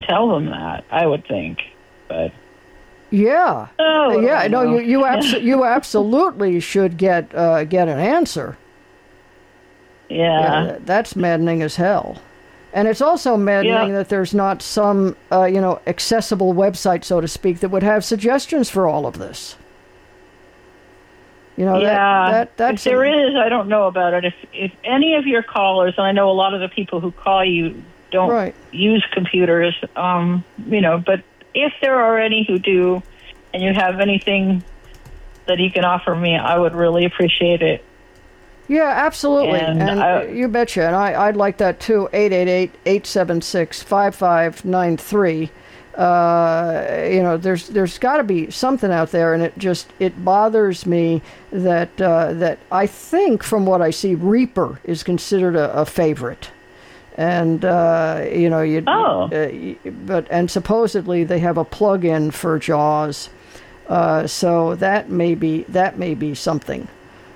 tell them that, I would think. But yeah, I no, know. you absolutely should get an answer. Yeah. That's maddening as hell. And it's also maddening that there's not some, accessible website, so to speak, that would have suggestions for all of this. That's if there is, I don't know about it. If any of your callers, and I know a lot of the people who call you don't use computers, but if there are any who do, and you have anything that you can offer me, I would really appreciate it. Yeah, absolutely. And you betcha. And I'd like that too. 888-876-5593. There's got to be something out there, and it bothers me that I think from what I see, Reaper is considered a favorite. And and supposedly they have a plug-in for JAWS, so that may be something.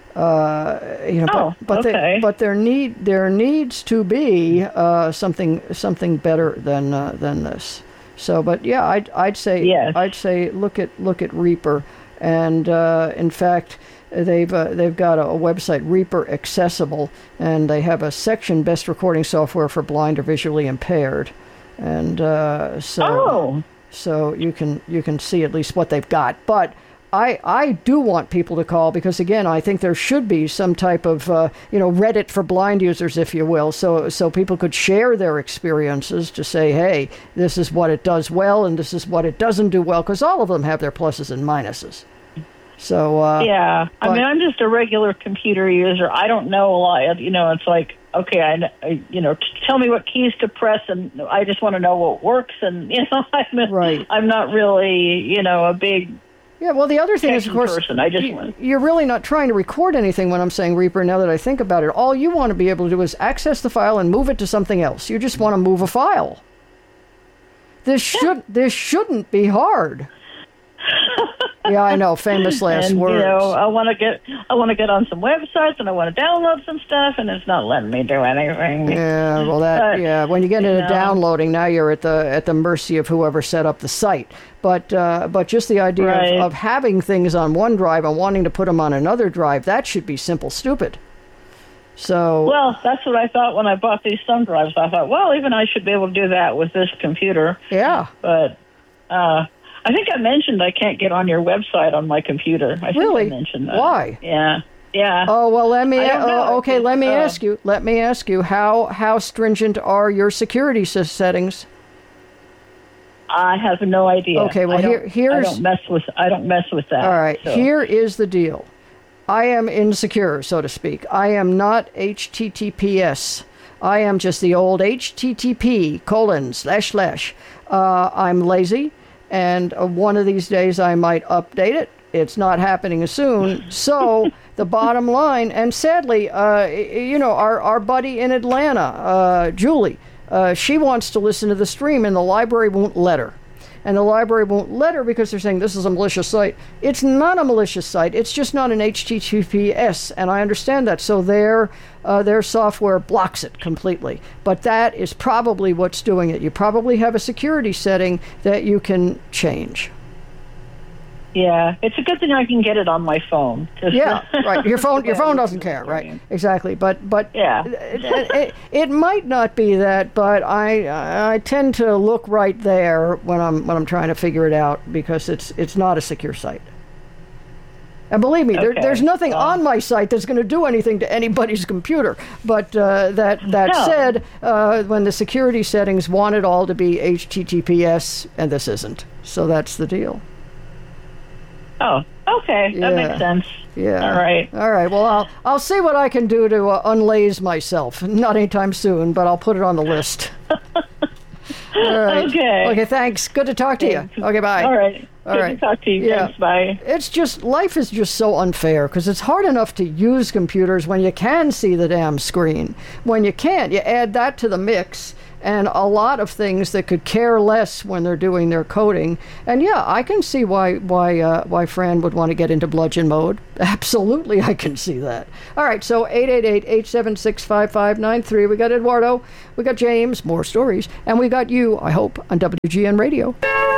But there needs to be something better than this. So, but yeah, I'd say look at Reaper, and in fact, they've got a website, Reaper Accessible, and they have a section Best Recording Software for Blind or Visually Impaired, and so you can see at least what they've got, but. I do want people to call because, again, I think there should be some type of, Reddit for blind users, if you will, so people could share their experiences to say, hey, this is what it does well and this is what it doesn't do well, because all of them have their pluses and minuses. So I'm just a regular computer user. I don't know a lot. It's like, okay, tell me what keys to press, and I just want to know what works, and I'm not really, a big. Yeah, well, the other thing is, of course, you're really not trying to record anything when I'm saying Reaper, now that I think about it. All you want to be able to do is access the file and move it to something else. You just want to move a file. This shouldn't be hard. Yeah, I know, famous last words. I want to get on some websites, and I want to download some stuff, and it's not letting me do anything. Yeah, well, when you get into downloading, now you're at the mercy of whoever set up the site. But just the idea of having things on one drive and wanting to put them on another drive, that should be simple stupid. So well, that's what I thought when I bought these thumb drives. I thought, well, even I should be able to do that with this computer. Yeah, but. I think I mentioned I can't get on your website on my computer. I think I mentioned that. Why? Yeah. Oh, well, let me ask you. Let me ask you, how stringent are your security settings? I have no idea. Okay, well, I don't mess with that. All right, so. Here is the deal. I am insecure, so to speak. I am not HTTPS. I am just the old HTTP:// I'm lazy. And one of these days I might update it. It's not happening soon. So the bottom line, and sadly, our buddy in Atlanta, Julie, she wants to listen to the stream, and the library won't let her. And the library won't let her because they're saying this is a malicious site. It's not a malicious site. It's just not an HTTPS, and I understand that. So their software blocks it completely. But that is probably what's doing it. You probably have a security setting that you can change. Yeah, it's a good thing I can get it on my phone. Yeah, right. Your phone doesn't care, right? Exactly. But yeah, it might not be that, but I tend to look right there when I'm trying to figure it out because it's not a secure site. And believe me, there's nothing on my site that's going to do anything to anybody's computer. But that said, when the security settings want it all to be HTTPS, and this isn't, so that's the deal. Oh, okay. That makes sense. Yeah. All right. Well, I'll see what I can do to unlaze myself. Not anytime soon, but I'll put it on the list. All right. Okay, thanks. Good to talk to you. Okay, bye. All right. Good to talk to you. Yeah. Thanks, bye. Life is just so unfair because it's hard enough to use computers when you can see the damn screen. When you can't, you add that to the mix, and a lot of things that could care less when they're doing their coding. And yeah, I can see why Fran would want to get into bludgeon mode. Absolutely, I can see that. All right, so 888-876-5593. We got Eduardo, we got James, more stories, and we got you, I hope, on WGN Radio.